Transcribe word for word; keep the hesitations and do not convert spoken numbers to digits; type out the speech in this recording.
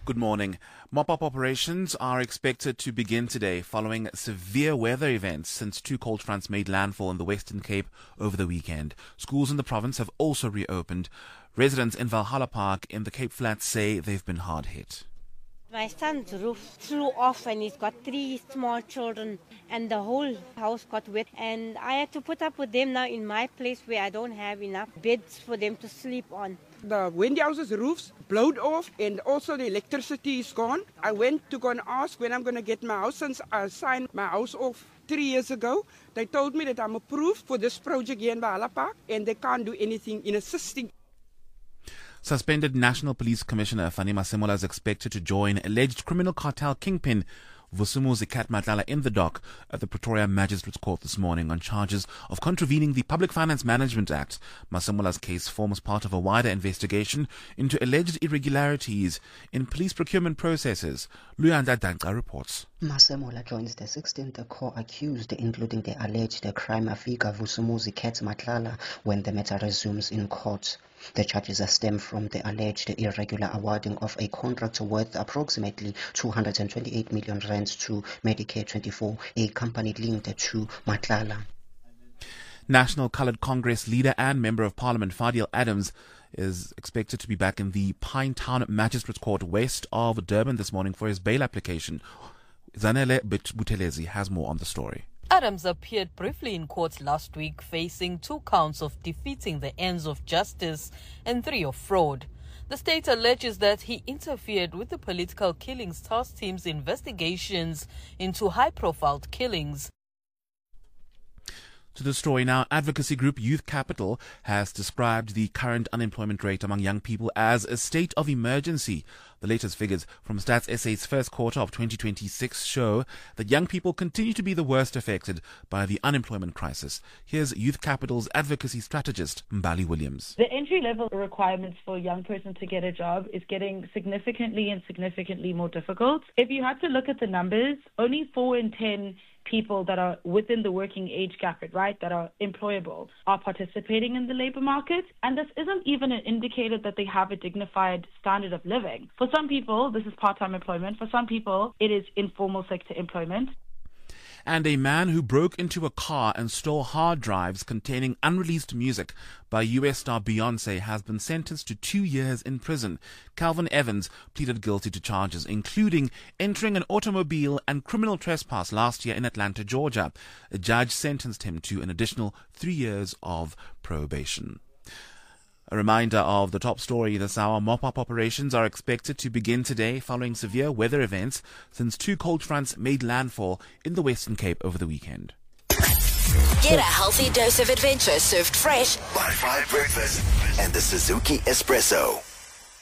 Good morning. Mop-up operations are expected to begin today following severe weather events since two cold fronts made landfall in the Western Cape over the weekend. Schools in the province have also reopened. Residents in Valhalla Park in the Cape Flats say they've been hard hit. My son's roof flew off and he's got three small children and the whole house got wet, and I had to put up with them now in my place where I don't have enough beds for them to sleep on. The wind houses roofs blowed off and also the electricity is gone. I went to go and ask when I'm going to get my house since I signed my house off three years ago. They told me that I'm approved for this project here in Valhalla Park and they can't do anything in assisting. Suspended National Police Commissioner Fanny Masemola is expected to join alleged criminal cartel kingpin Vusumuzi Matlala in the dock at the Pretoria Magistrates Court this morning on charges of contravening the Public Finance Management Act. Masemola's case forms part of a wider investigation into alleged irregularities in police procurement processes. Luyanda Danka reports. Masemola joins the sixteenth core accused, including the alleged crime figure Vusumuzi Matlala, when the matter resumes in court. The charges stem from the alleged irregular awarding of a contract worth approximately two hundred twenty-eight million rand to Medicare twenty-four, a company linked to Matlala. National Coloured Congress leader and Member of Parliament Fadil Adams is expected to be back in the Pinetown Magistrates Court west of Durban this morning for his bail application. Zanele Buthelezi has more on the story. Adams appeared briefly in court last week, facing two counts of defeating the ends of justice and three of fraud. The state alleges that he interfered with the political killings task team's investigations into high-profile killings. To the story now, advocacy group Youth Capital has described the current unemployment rate among young people as a state of emergency. The latest figures from Stats S A's first quarter of twenty twenty-six show that young people continue to be the worst affected by the unemployment crisis. Here's Youth Capital's advocacy strategist, Mbali Williams. The entry-level requirements for a young person to get a job is getting significantly and significantly more difficult. If you had to look at the numbers, only four in ten people that are within the working age bracket, right, that are employable, are participating in the labor market. And this isn't even an indicator that they have a dignified standard of living. For some people, this is part-time employment. For some people, it is informal sector employment. And a man who broke into a car and stole hard drives containing unreleased music by U S star Beyonce has been sentenced to two years in prison. Calvin Evans pleaded guilty to charges including entering an automobile and criminal trespass last year in Atlanta, Georgia. A judge sentenced him to an additional three years of probation. A reminder of the top story this hour. Mop-up operations are expected to begin today following severe weather events since two cold fronts made landfall in the Western Cape over the weekend. Get a healthy dose of adventure served fresh by Five Breakfast and the Suzuki Espresso.